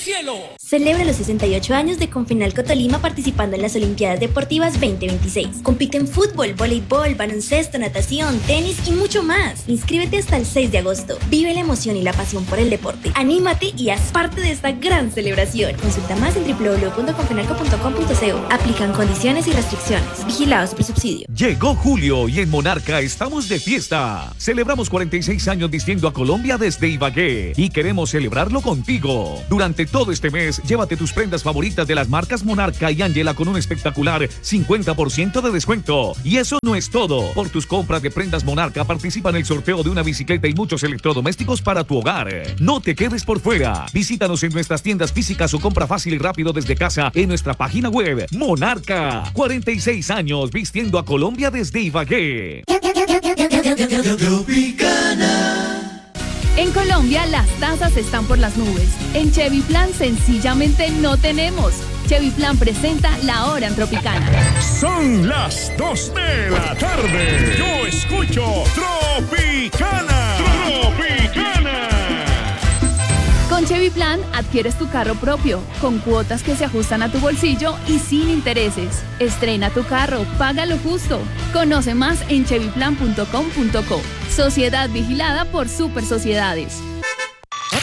cielo. Celebra los 68 años de Confenalco Tolima participando en las Olimpiadas Deportivas 2026. Compite en fútbol, voleibol, baloncesto, natación, tenis y mucho más. Inscríbete hasta el 6 de agosto. Vive la emoción y la pasión por el deporte. Anímate y haz parte de esta gran celebración. Consulta más en www.confenalco.com.co. Aplican condiciones y restricciones. Vigilado Supersubsidio. Llegó julio y en Monarca estamos de fiesta. Celebramos 46 años vistiendo a Colombia desde Ibagué y queremos celebrarlo contigo. Durante todo este mes, llévate tus prendas favoritas de las marcas Monarca y Ángela con un espectacular 50% de descuento. Y eso no es todo. Por tus compras de prendas Monarca participa en el sorteo de una bicicleta y muchos electrodomésticos para tu hogar. No te quedes por fuera. Visítanos en nuestras tiendas físicas o compra fácil y rápido desde casa en nuestra página web. Monarca, 46 años vistiendo a Colombia desde Ibagué. En Colombia las tasas están por las nubes. En Chevy Plan sencillamente no tenemos. Chevy Plan presenta La Hora en Tropicana. Son las 2 de la tarde. Yo escucho Tropicana. Tropicana. Con Chevy Plan adquieres tu carro propio, con cuotas que se ajustan a tu bolsillo y sin intereses. Estrena tu carro, paga lo justo. Conoce más en chevyplan.com.co. Sociedad vigilada por Super Sociedades.